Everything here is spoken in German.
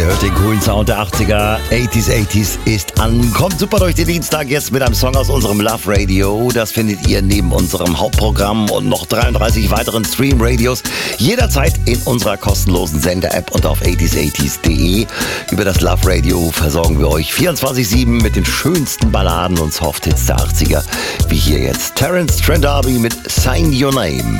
Ihr hört den coolen Sound der 80er. 80s ist an. Kommt super durch den Dienstag jetzt mit einem Song aus unserem Love Radio. Das findet ihr neben unserem Hauptprogramm und noch 33 weiteren Stream-Radios jederzeit in unserer kostenlosen Sender-App und auf 80s80s.de. Über das Love Radio versorgen wir euch 24/7 mit den schönsten Balladen und Softhits der 80er. Wie hier jetzt Terence Trent D'Arby mit Sign Your Name.